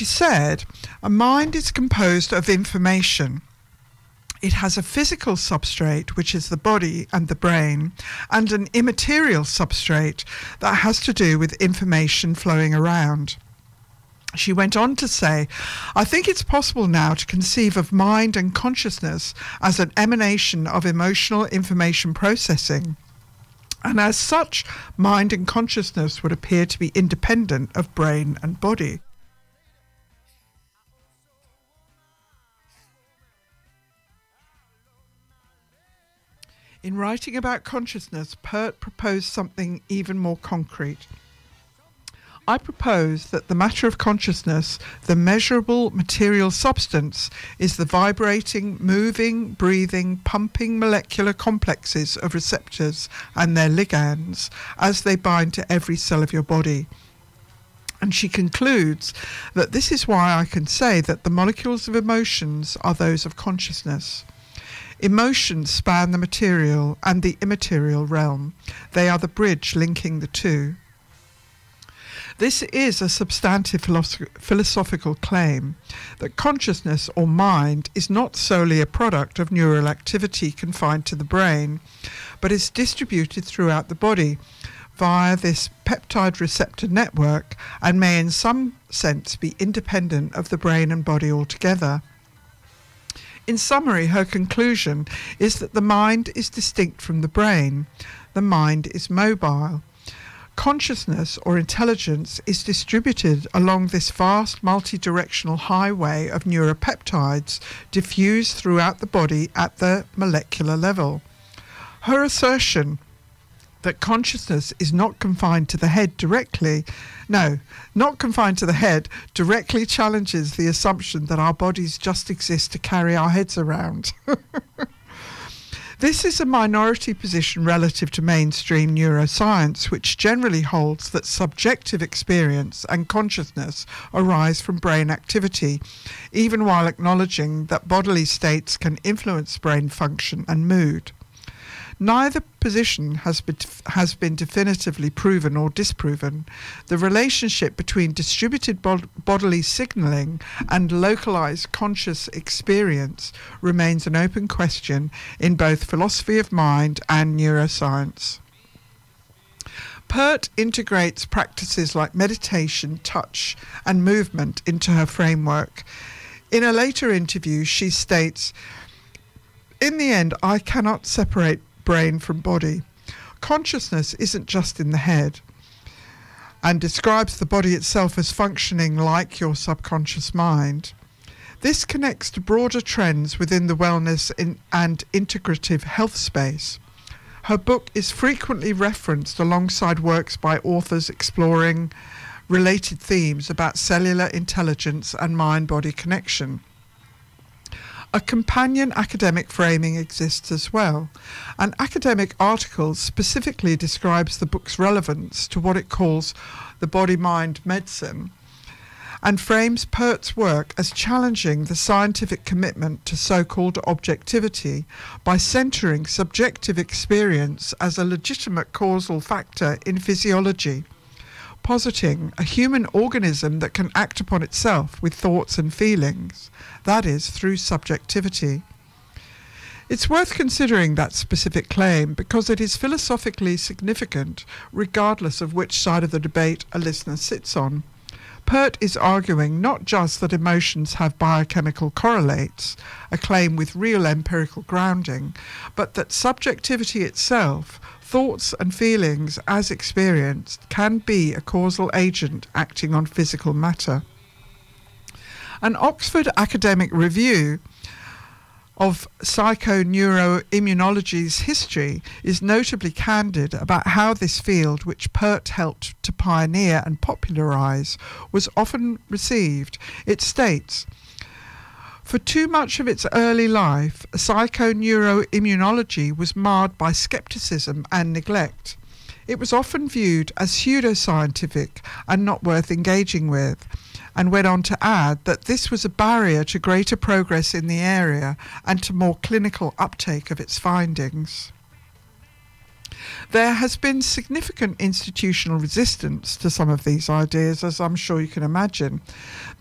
she said, a mind is composed of information. It has a physical substrate, which is the body and the brain, and an immaterial substrate that has to do with information flowing around. She went on to say, I think it's possible now to conceive of mind and consciousness as an emanation of emotional information processing. And as such, mind and consciousness would appear to be independent of brain and body. In writing about consciousness, Pert proposed something even more concrete. I propose that the matter of consciousness, the measurable material substance, is the vibrating, moving, breathing, pumping molecular complexes of receptors and their ligands as they bind to every cell of your body. And she concludes that this is why I can say that the molecules of emotions are those of consciousness. Emotions span the material and the immaterial realm. They are the bridge linking the two. This is a substantive philosophical claim that consciousness or mind is not solely a product of neural activity confined to the brain, but is distributed throughout the body via this peptide receptor network and may in some sense be independent of the brain and body altogether. In summary, her conclusion is that the mind is distinct from the brain. The mind is mobile. Consciousness or intelligence is distributed along this vast multi-directional highway of neuropeptides diffused throughout the body at the molecular level. Her assertion that consciousness is not confined to the head directly challenges the assumption that our bodies just exist to carry our heads around. This is a minority position relative to mainstream neuroscience, which generally holds that subjective experience and consciousness arise from brain activity, even while acknowledging that bodily states can influence brain function and mood. Neither position has been definitively proven or disproven. The relationship between distributed bodily signaling and localized conscious experience remains an open question in both philosophy of mind and neuroscience. Pert integrates practices like meditation, touch, and movement into her framework. In a later interview, she states, "In the end, I cannot separate brain from body. Consciousness isn't just in the head," and describes the body itself as functioning like your subconscious mind. This connects to broader trends within the wellness and integrative health space. Her book is frequently referenced alongside works by authors exploring related themes about cellular intelligence and mind-body connection. A companion academic framing exists as well. An academic article specifically describes the book's relevance to what it calls the body-mind medicine and frames Pert's work as challenging the scientific commitment to so-called objectivity by centering subjective experience as a legitimate causal factor in physiology, positing a human organism that can act upon itself with thoughts and feelings, that is, through subjectivity. It's worth considering that specific claim because it is philosophically significant regardless of which side of the debate a listener sits on. Pert is arguing not just that emotions have biochemical correlates, a claim with real empirical grounding, but that subjectivity itself, thoughts and feelings as experienced, can be a causal agent acting on physical matter. An Oxford academic review of psychoneuroimmunology's history is notably candid about how this field, which Pert helped to pioneer and popularise, was often received. It states, "For too much of its early life, psychoneuroimmunology was marred by scepticism and neglect. It was often viewed as pseudoscientific and not worth engaging with," and went on to add that this was a barrier to greater progress in the area and to more clinical uptake of its findings. There has been significant institutional resistance to some of these ideas, as I'm sure you can imagine.